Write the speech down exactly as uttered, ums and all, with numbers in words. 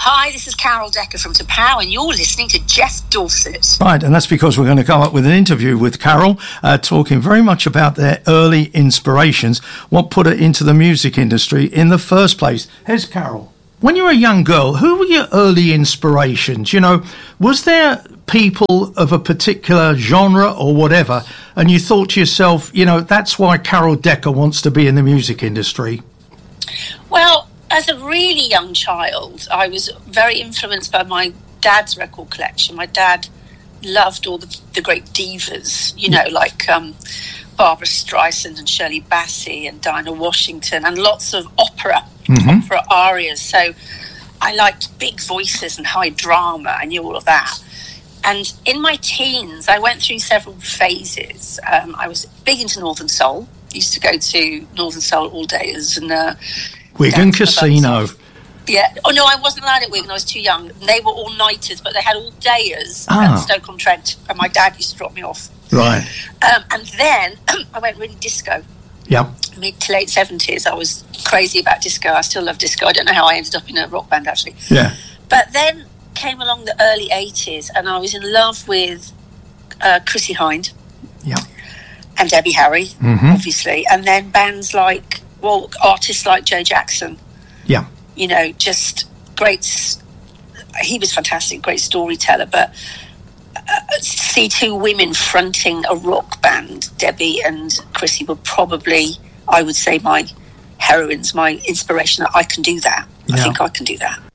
Hi, this is Carol Decker from T'Pau, and you're listening to Jeff Dorset. Right, and that's because we're going to come up with an interview with Carol, uh, talking very much about their early inspirations, what put her into the music industry in the first place. Here's Carol. When you were a young girl, who were your early inspirations? You know, was there people of a particular genre or whatever, and you thought to yourself, you know, that's why Carol Decker wants to be in the music industry? Well, as a really young child, I was very influenced by my dad's record collection. My dad loved all the, the great divas, you know, like um, Barbara Streisand and Shirley Bassey and Dinah Washington, and lots of opera, mm-hmm. opera arias. So I liked big voices and high drama. I knew all of that. And in my teens, I went through several phases. Um, I was big into Northern Soul. Used to go to Northern Soul all days and uh, Wigan Casino. Yeah. Oh, no, I wasn't allowed at Wigan. I was too young. They were all-nighters, but they had all-dayers ah. at Stoke-on-Trent, and my dad used to drop me off. Right. Um, and then I went really disco. Yeah. Mid to late seventies, I was crazy about disco. I still love disco. I don't know how I ended up in a rock band, actually. Yeah. But then came along the early eighties, and I was in love with uh, Chrissie Hynde. Yeah. And Debbie Harry, mm-hmm. obviously. And then bands like, well, artists like Joe Jackson. Yeah. You know, just great. He was fantastic, great storyteller. But uh, see two women fronting a rock band, Debbie and Chrissie, were probably, I would say, my heroines, my inspiration. That I can do that. Yeah. I think I can do that.